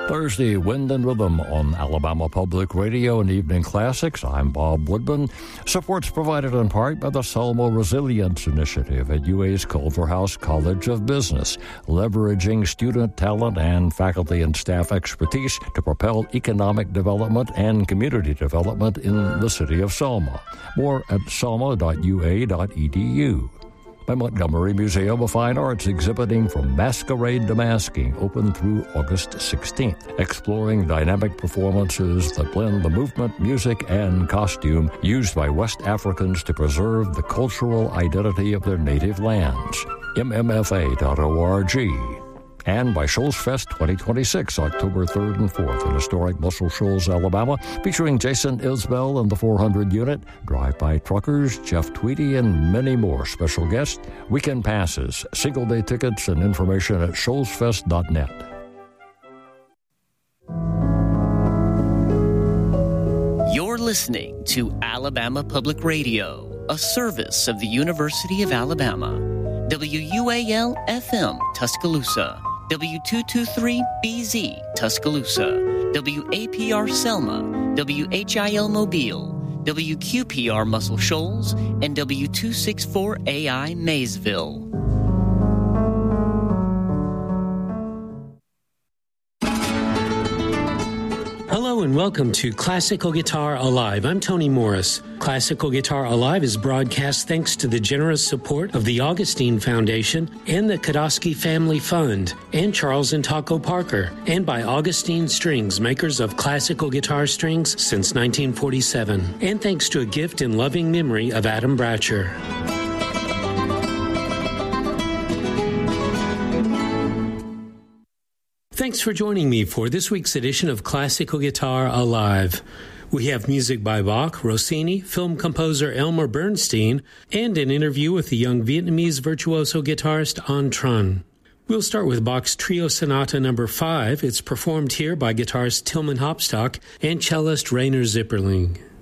Thursday, Wind and Rhythm on Alabama Public Radio and Evening Classics. I'm Bob Woodman. Support's provided in part by the Selma Resilience Initiative at UA's Culverhouse College of Business, leveraging student talent and faculty and staff expertise to propel economic development and community development in the city of Selma. More at selma.ua.edu. By Montgomery Museum of Fine Arts, exhibiting From Masquerade to Masking, open through August 16th, exploring dynamic performances that blend the movement, music, and costume used by West Africans to preserve the cultural identity of their native lands. mmfa.org. And by Shoals Fest 2026, October 3rd and 4th in historic Muscle Shoals, Alabama, featuring Jason Isbell and the 400 Unit, Drive-By Truckers, Jeff Tweedy, and many more special guests. Weekend passes, single-day tickets, and information at shoalsfest.net. You're listening to Alabama Public Radio, a service of the University of Alabama. WUAL-FM, Tuscaloosa. W223BZ, Tuscaloosa, WAPR Selma, WHIL Mobile, WQPR Muscle Shoals, and W264AI Maysville. Hello and welcome to Classical Guitar Alive. I'm Tony Morris. Classical Guitar Alive is broadcast thanks to the generous support of the Augustine Foundation and the Kodosky Family Fund and Charles and Taco Parker, and by Augustine Strings, makers of classical guitar strings since 1947, and thanks to a gift in loving memory of Adam Bratcher. Thanks for joining me for this week's edition of Classical Guitar Alive. We have music by Bach, Rossini, film composer Elmer Bernstein, and an interview with the young Vietnamese virtuoso guitarist Anh Tran. We'll start with Bach's Trio Sonata No. 5. It's performed here by guitarist Tilman Hopstock and cellist Rainer Zipperling.